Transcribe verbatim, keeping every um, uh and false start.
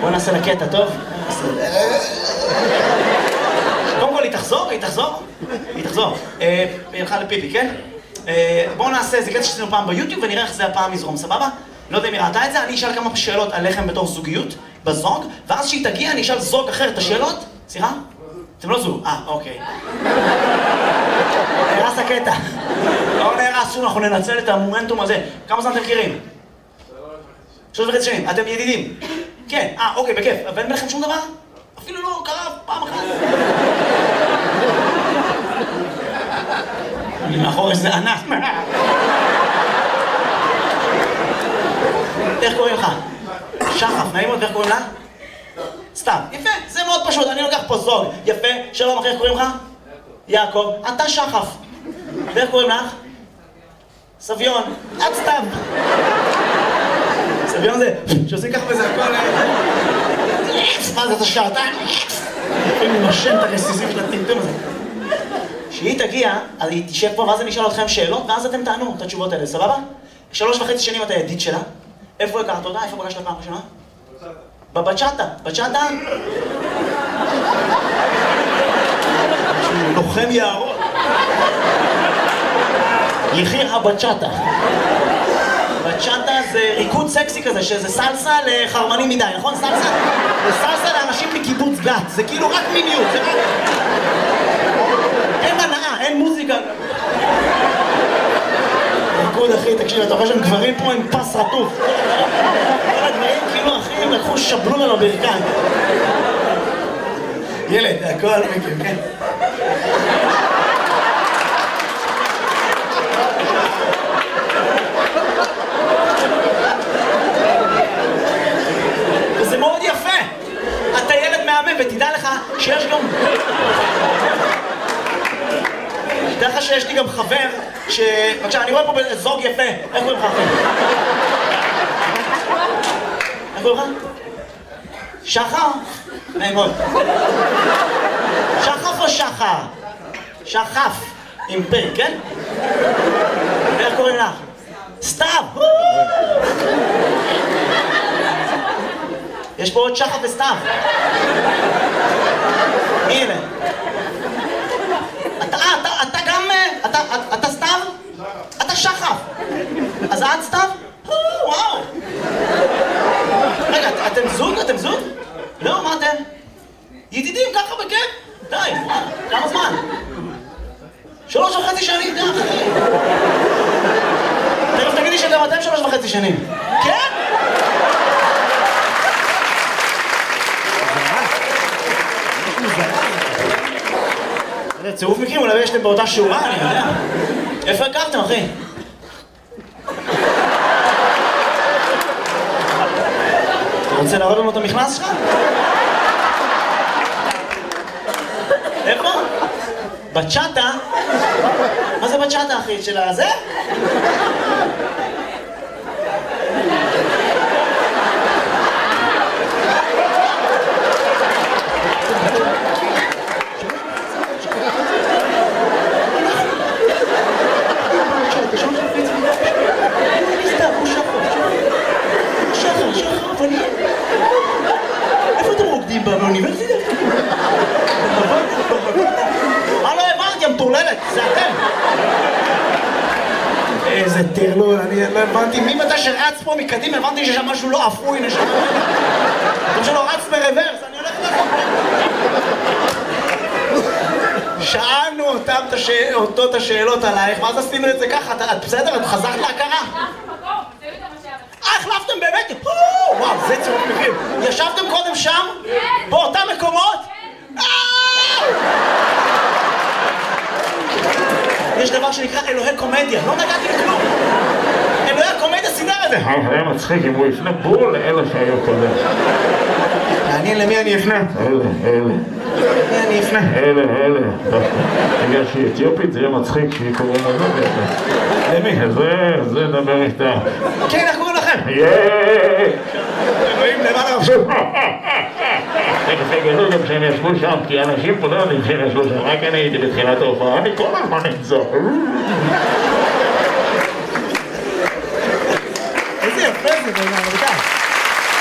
בוא נעשה לה קטע, טוב? קודם כל, היא תחזור, היא תחזור. היא תחזור. היא הלכה לפיפי, כן? בואו נעשה איזה קטע שעשינו פעם ביוטיוב ונראה איך זה הפעם יזרום, סבבה? לא יודע אם היא ראתה את זה, אני אשאל כמה שאלות עליכם בתור זוגיות, בזוג, ואז כשהיא תגיע אני אשאל זוג אחר את השאלות. סליחה? אתם לא זוג. אה, אוקיי. נהרס הקטע. לא נהרס שוב, אנחנו ננצל את המומנטום הזה. כמה זמן אתם מכירים? שלוש וחצי שנים. אתם ידידים? כן. אה, אוקיי, בכיף. ואין ביניכם שום דבר? אפילו לא קרה פעם אחת. מאחור איזה ענק. איך קוראים לך? שחף, נעים מאוד, ואיך קוראים לה? סתם. יפה, זה מאוד פשוט, אני לוקח פה זוג. יפה, שלום אחי, איך קוראים לך? יעקב. אתה שחף. ואיך קוראים לך? סביון. את סתם. סביון זה, שעושים ככה וזה הכל... מה זה, אתה שעתיים? אני נושם את הרסיסים של הטמטום הזה. כשהיא תגיע, אז היא תשב פה, ואז אני אשאל אתכם שאלות, ואז אתם תענו את התשובות האלה, סבבה? שלוש וחצי שנים אתה ידיד שלה. איפה הכרת אותה? איפה פגשת פעם ראשונה? בבצ'אטה. בצ'אטה? לוחם יערות. יחיר הבצ'אטה. בצ'אטה זה ריקוד סקסי כזה, שזה סלסה לחרמנים מדי, נכון? סלסה? זה סלסה לאנשים מקיבוץ גת. זה כאילו רק מיניות, זה רק... אין מנעה, אין מוזיקה. ריקוד אחי, תקשיב, אתה רואה שהם גברים פה עם פס רטוף. כל הדברים כאילו אחי, הם לקחו שבלו לנו ברכיים. ילד, הכל מכיר, כן? וזה מאוד יפה. אתה ילד מהמם, ותדע לך שיש גם... תדע לך שיש לי גם חבר ש... בבקשה, אני רואה פה זוג יפה. איך קוראים לך אחי? איך קוראים לך? שחר? נעים מאוד. שחף או שחר? שחף. עם פה, כן? ואיך קוראים לך? סתיו! יש פה עוד שחף וסתיו. הנה. אתה, אתה, אתה גם... אתה, אתה סתיו? אתה שחף. אז את סתיו? וואו. רגע, אתם זוג? אתם זוג? לא, מה אתם? ידידים ככה בכיף? די, כמה זמן? שלוש וחצי שנים, די. תכף תגידי שגם אתם שלוש וחצי שנים. כן? זה צירוף מקרים, אולי יש אתם באותה שורה, אני יודע. איפה הכרתם, אחי? אתה רוצה להראות לנו את המכנס שלך? איפה? בצ'אטה? מה זה בצ'אטה, אחי? של הזה? איפה אתם רוקדים באוניברסיטה? מה לא הבנתי, המטורללת, זה אתם. איזה טרלול, אני לא הבנתי, מי מתי שרץ פה מקדימה, הבנתי שיש שם משהו לא אפוי, נשמע. כמו שלא רץ ברוורס, אני הולך לך. שאלנו אותו את השאלות עלייך, ואז עשינו את זה ככה, את בסדר? את חזרת להכרה? אה, החלפתם באמת? וואו, זה צירוף מקרים. ישבתם קודם שם? באותם מקומות? יש דבר שנקרא אלוהי קומדיה, לא נגעתי בכלום. אלוהי הקומדיה סידר את זה. היה מצחיק אם הוא יפנה בול לאלה שהיו קודם. מעניין למי אני אפנה? אלה, אלה. למי אני אפנה? אלה, אלה. בגלל שהיא אתיופית זה יהיה מצחיק שהיא קוראים לזה. למי? זה, זה דבר איתה. כן, איך קוראים לכם? יאיי! אלוהים למעלה רב. תכף תגלו גם שהם ישבו שם, כי אנשים פה לא יודעים שהם ישבו שם, רק אני הייתי בתחילת ההופעה, אני כל הזמן נמצא.